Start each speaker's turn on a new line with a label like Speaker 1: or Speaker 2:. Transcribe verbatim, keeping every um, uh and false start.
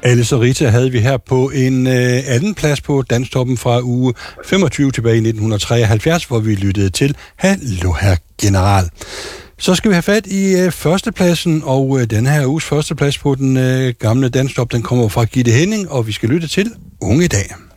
Speaker 1: Alice og Rita havde vi her på en øh, anden plads på Danstoppen fra uge femogtyve tilbage i nitten treoghalvfjerds, hvor vi lyttede til Hallo Herr General. Så skal vi have fat i øh, førstepladsen, og øh, den her uges førsteplads på den øh, gamle Danstop, den kommer fra Gitte Henning, og vi skal lytte til Unge Dag.